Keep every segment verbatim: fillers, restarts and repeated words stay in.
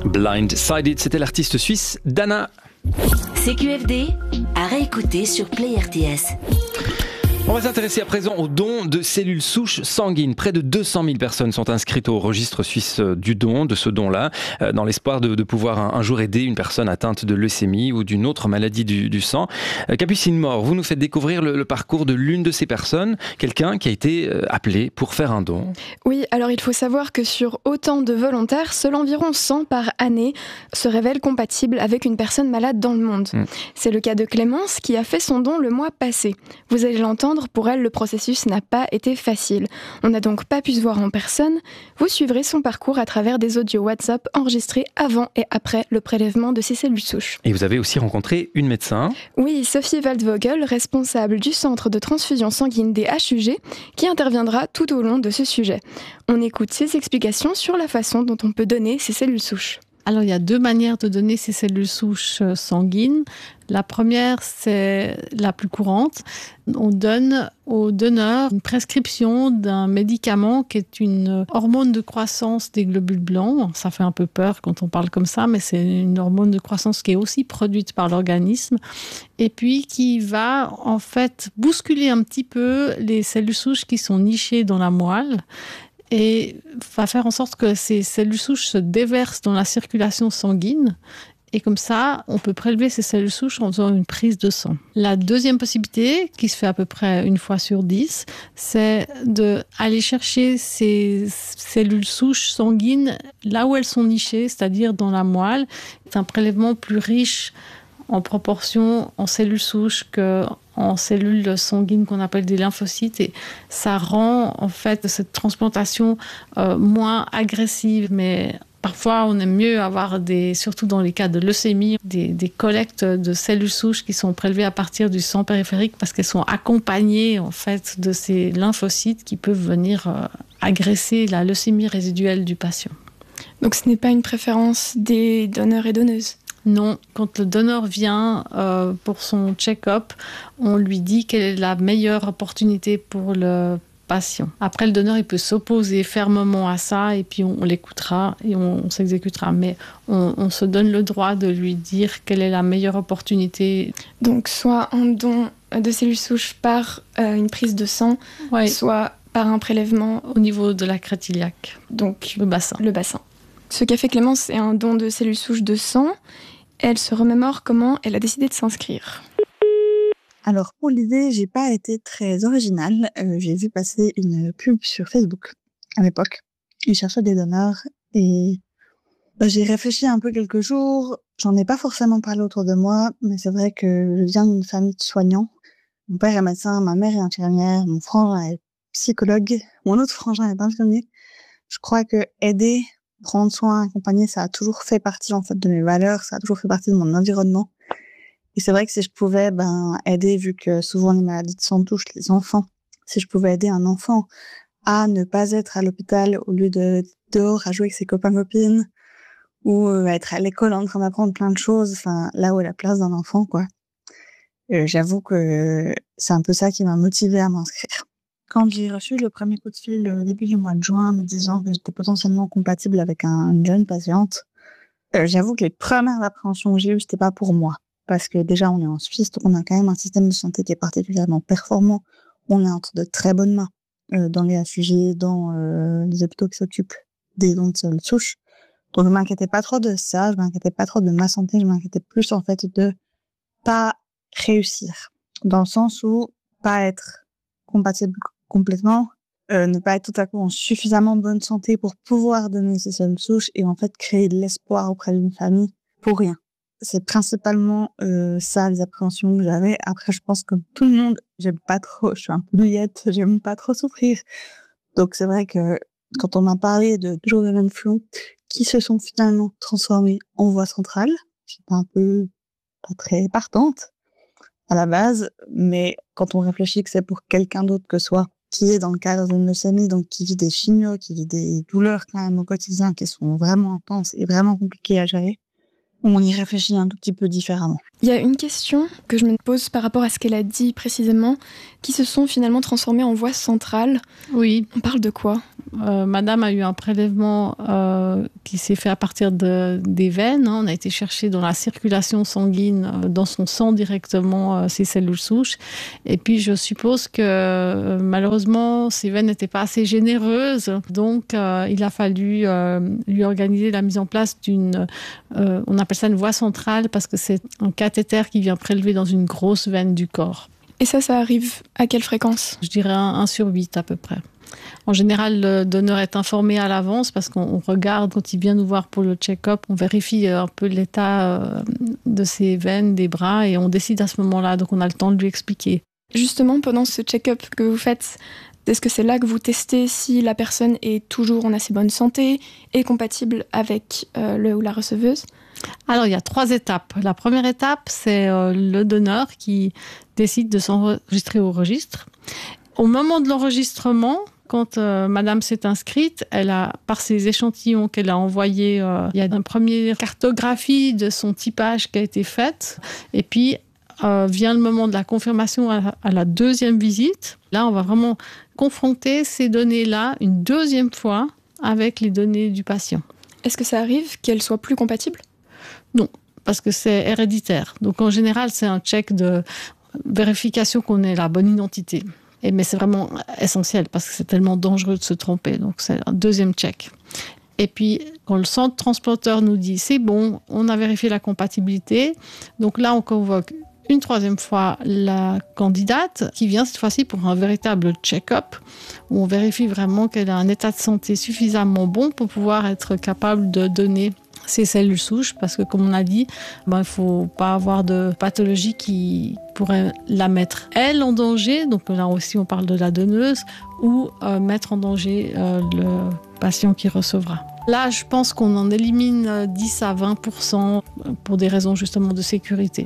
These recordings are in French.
Blindsided, c'était l'artiste suisse Dana. C Q F D, à réécouter sur Play R T S. On va s'intéresser à présent aux dons de cellules souches sanguines. Près de deux cent mille personnes sont inscrites au registre suisse du don, de ce don-là, dans l'espoir de, de pouvoir un, un jour aider une personne atteinte de leucémie ou d'une autre maladie du, du sang. Capucine Mort, vous nous faites découvrir le, le parcours de l'une de ces personnes, quelqu'un qui a été appelé pour faire un don. Oui, alors il faut savoir que sur autant de volontaires, seul environ cent par année se révèlent compatibles avec une personne malade dans le monde. Mmh. C'est le cas de Clémence qui a fait son don le mois passé. Vous allez l'entendre, pour elle, le processus n'a pas été facile. On n'a donc pas pu se voir en personne. Vous suivrez son parcours à travers des audios WhatsApp enregistrés avant et après le prélèvement de ces cellules souches. Et vous avez aussi rencontré une médecin ? Oui, Sophie Waldvogel, responsable du centre de transfusion sanguine des H U G, qui interviendra tout au long de ce sujet. On écoute ses explications sur la façon dont on peut donner ces cellules souches. Alors, il y a deux manières de donner ces cellules souches sanguines. La première, c'est la plus courante. On donne au donneur une prescription d'un médicament qui est une hormone de croissance des globules blancs. Ça fait un peu peur quand on parle comme ça, mais c'est une hormone de croissance qui est aussi produite par l'organisme et puis qui va en fait bousculer un petit peu les cellules souches qui sont nichées dans la moelle et va faire en sorte que ces cellules souches se déversent dans la circulation sanguine. Et comme ça, on peut prélever ces cellules souches en faisant une prise de sang. La deuxième possibilité, qui se fait à peu près une fois sur dix, c'est d'aller chercher ces cellules souches sanguines là où elles sont nichées, c'est-à-dire dans la moelle. C'est un prélèvement plus riche en proportion en cellules souches qu'en cellules sanguines qu'on appelle des lymphocytes. Et ça rend en fait cette transplantation euh, moins agressive, mais parfois, on aime mieux avoir, des, surtout dans les cas de leucémie, des, des collectes de cellules souches qui sont prélevées à partir du sang périphérique parce qu'elles sont accompagnées en fait, de ces lymphocytes qui peuvent venir euh, agresser la leucémie résiduelle du patient. Donc ce n'est pas une préférence des donneurs et donneuses ? Non, quand le donneur vient euh, pour son check-up, on lui dit quelle est la meilleure opportunité pour le patient. Après, le donneur, il peut s'opposer fermement à ça et puis on, on l'écoutera et on, on s'exécutera. Mais on, on se donne le droit de lui dire quelle est la meilleure opportunité. Donc, soit un don de cellules souches par euh, une prise de sang, ouais. soit par un prélèvement au niveau de la crête iliaque, donc le bassin. Le bassin. Ce qu'a fait Clémence, c'est un don de cellules souches de sang. Elle se remémore comment elle a décidé de s'inscrire. Alors, pour l'idée, j'ai pas été très originale. Euh, j'ai vu passer une pub sur Facebook à l'époque. Ils cherchaient des donneurs et bah, j'ai réfléchi un peu quelques jours. J'en ai pas forcément parlé autour de moi, mais c'est vrai que je viens d'une famille de soignants. Mon père est médecin, ma mère est infirmière, mon frangin est psychologue, mon autre frangin est infirmier. Je crois que aider, prendre soin, accompagner, ça a toujours fait partie en fait de mes valeurs, ça a toujours fait partie de mon environnement. Et c'est vrai que si je pouvais ben aider, vu que souvent les maladies de sang touchent les enfants, si je pouvais aider un enfant à ne pas être à l'hôpital au lieu de dehors à jouer avec ses copains-copines ou euh, être à l'école en train d'apprendre plein de choses, enfin là où est la place d'un enfant, quoi. Euh, j'avoue que c'est un peu ça qui m'a motivée à m'inscrire. Quand j'ai reçu le premier coup de fil au début du mois de juin me disant que j'étais potentiellement compatible avec un, une jeune patiente, euh, j'avoue que les premières appréhensions que j'ai eues, c'était pas pour moi. Parce que déjà, on est en Suisse, donc on a quand même un système de santé qui est particulièrement performant. On est entre de très bonnes mains euh, dans les H U G, dans euh, les hôpitaux qui s'occupent des dons de cellules souches. Donc je m'inquiétais pas trop de ça, je m'inquiétais pas trop de ma santé, je m'inquiétais plus en fait de pas réussir. Dans le sens où pas être compatible complètement, euh, ne pas être tout à coup en suffisamment bonne santé pour pouvoir donner ces cellules souches et en fait créer de l'espoir auprès d'une famille pour rien. C'est principalement euh, ça les appréhensions que j'avais. Après, je pense comme tout le monde, j'aime pas trop, je suis un peu douillette, j'aime pas trop souffrir. Donc c'est vrai que quand on m'a parlé de jours de l'influence qui se sont finalement transformés en voie centrale, j'étais un peu pas très partante à la base, mais quand on réfléchit que c'est pour quelqu'un d'autre que soi, qui est dans le cadre d'une leucémie, donc qui vit des chimios, qui vit des douleurs quand même au quotidien qui sont vraiment intenses et vraiment compliquées à gérer, on y réfléchit un tout petit peu différemment. Il y a une question que je me pose par rapport à ce qu'elle a dit précisément, qui se sont finalement transformées en voies centrales. Oui. On parle de quoi ? euh, madame a eu un prélèvement euh, qui s'est fait à partir de, des veines. Hein. On a été chercher dans la circulation sanguine, euh, dans son sang directement, euh, ces cellules souches. Et puis, je suppose que euh, malheureusement, ces veines n'étaient pas assez généreuses. Donc, euh, il a fallu euh, lui organiser la mise en place d'une... Euh, on appelle ça une voie centrale parce que c'est un cathéter qui vient prélever dans une grosse veine du corps. Et ça, ça arrive à quelle fréquence ? Je dirais un, un sur huit à peu près. En général, le donneur est informé à l'avance parce qu'on regarde, quand il vient nous voir pour le check-up, on vérifie un peu l'état de ses veines, des bras, et on décide à ce moment-là. Donc, on a le temps de lui expliquer. Justement, pendant ce check-up que vous faites, est-ce que c'est là que vous testez si la personne est toujours en assez bonne santé et compatible avec euh, le ou la receveuse ? Alors, il y a trois étapes. La première étape, c'est euh, le donneur qui décide de s'enregistrer au registre. Au moment de l'enregistrement, quand euh, madame s'est inscrite, elle a, par ses échantillons qu'elle a envoyés, euh, il y a une première cartographie de son typage qui a été faite. Et puis, euh, vient le moment de la confirmation à, à la deuxième visite. Là, on va vraiment confronter ces données-là une deuxième fois avec les données du patient. Est-ce que ça arrive qu'elles soient plus compatibles ? Non, parce que c'est héréditaire. Donc, en général, c'est un check de vérification qu'on ait la bonne identité. Et, mais c'est vraiment essentiel parce que c'est tellement dangereux de se tromper. Donc, c'est un deuxième check. Et puis, quand le centre transplanteur nous dit « c'est bon, on a vérifié la compatibilité », donc là, on convoque une troisième fois la candidate qui vient cette fois-ci pour un véritable check-up où on vérifie vraiment qu'elle a un état de santé suffisamment bon pour pouvoir être capable de donner ces cellules souches, parce que comme on a dit, ben, il ne faut pas avoir de pathologie qui pourrait la mettre, elle, en danger. Donc là aussi, on parle de la donneuse, ou euh, mettre en danger euh, le patient qui recevra. Là, je pense qu'on en élimine dix à vingt pour cent pour des raisons justement de sécurité.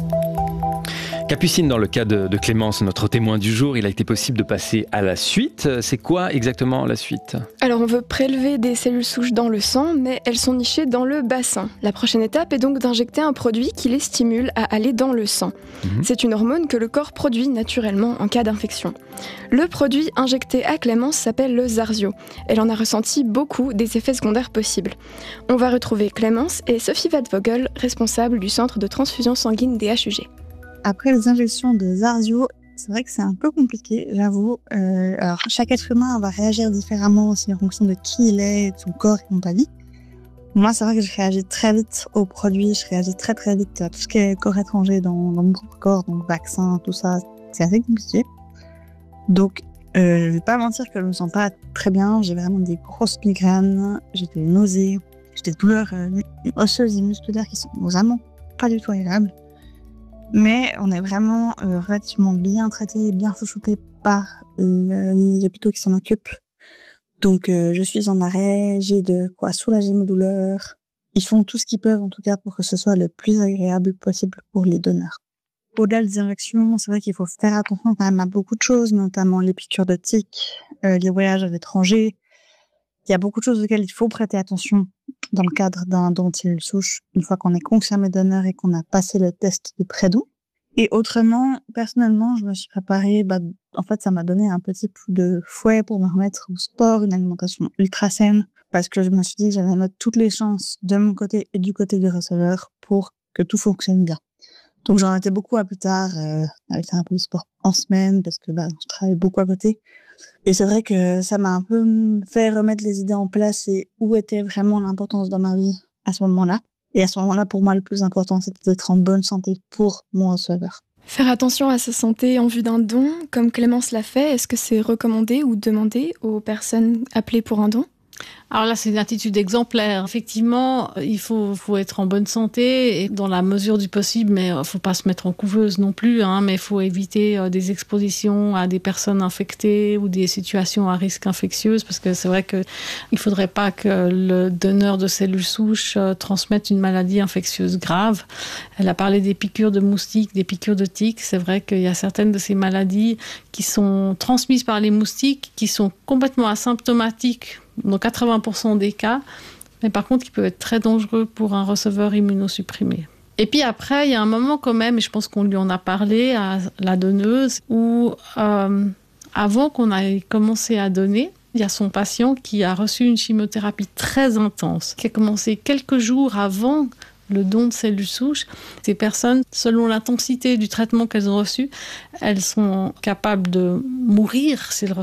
Capucine, dans le cas de, de Clémence, notre témoin du jour, il a été possible de passer à la suite. C'est quoi exactement la suite ? Alors, on veut prélever des cellules souches dans le sang, mais elles sont nichées dans le bassin. La prochaine étape est donc d'injecter un produit qui les stimule à aller dans le sang. Mmh. C'est une hormone que le corps produit naturellement en cas d'infection. Le produit injecté à Clémence s'appelle le Zarzio. Elle en a ressenti beaucoup des effets secondaires possibles. On va retrouver Clémence et Sophie Vadvogel, responsable du centre de transfusion sanguine des H U G. Après les injections de Zarzio, c'est vrai que c'est un peu compliqué, j'avoue. Euh, alors, chaque être humain va réagir différemment aussi en fonction de qui il est, de son corps et compagnie. Moi, c'est vrai que je réagis très vite aux produits, je réagis très très vite à tout ce qui est corps étranger dans, dans mon propre corps, donc vaccins, tout ça, c'est assez compliqué. Donc, euh, je vais pas mentir que je me sens pas très bien, j'ai vraiment des grosses migraines, j'ai des nausées, j'ai des douleurs euh, osseuses et musculaires qui sont vraiment pas du tout agréables. Mais on est vraiment euh, relativement bien traité, bien chouchouté par euh, les hôpitaux qui s'en occupent. Donc euh, je suis en arrêt, j'ai de quoi soulager mes douleurs. Ils font tout ce qu'ils peuvent en tout cas pour que ce soit le plus agréable possible pour les donneurs. Au-delà des injections, c'est vrai qu'il faut faire attention quand même à beaucoup de choses, notamment les piqûres de tiques, euh, les voyages à l'étranger. Il y a beaucoup de choses auxquelles il faut prêter attention dans le cadre d'un don de cellules souches, une fois qu'on est confirmé donneur et qu'on a passé le test de pré-don. Et autrement, personnellement, je me suis préparée, bah, en fait, ça m'a donné un petit coup de fouet pour me remettre au sport, une alimentation ultra saine, parce que je me suis dit que j'allais mettre toutes les chances de mon côté et du côté du receveur pour que tout fonctionne bien. Donc, j'en étais beaucoup à plus tard, euh, avec un peu de sport en semaine, parce que, bah, je travaille beaucoup à côté. Et c'est vrai que ça m'a un peu fait remettre les idées en place et où était vraiment l'importance dans ma vie à ce moment-là. Et à ce moment-là, pour moi, le plus important, c'était d'être en bonne santé pour mon receveur. Faire attention à sa santé en vue d'un don, comme Clémence l'a fait, est-ce que c'est recommandé ou demandé aux personnes appelées pour un don ? Alors là, c'est une attitude exemplaire. Effectivement, il faut, faut être en bonne santé et dans la mesure du possible, mais il ne faut pas se mettre en couveuse non plus, hein, mais il faut éviter euh, des expositions à des personnes infectées ou des situations à risque infectieuse, parce que c'est vrai qu'il ne faudrait pas que le donneur de cellules souches euh, transmette une maladie infectieuse grave. Elle a parlé des piqûres de moustiques, des piqûres de tiques. C'est vrai qu'il y a certaines de ces maladies qui sont transmises par les moustiques, qui sont complètement asymptomatiques dans quatre-vingts pour cent des cas, mais par contre qui peut être très dangereux pour un receveur immunosupprimé. Et puis après, il y a un moment quand même, et je pense qu'on lui en a parlé à la donneuse, où euh, avant qu'on ait commencé à donner, Il y a son patient qui a reçu une chimiothérapie très intense, qui a commencé quelques jours avant le don de cellules souches. Ces personnes, selon l'intensité du traitement qu'elles ont reçu, elles sont capables de mourir s'ils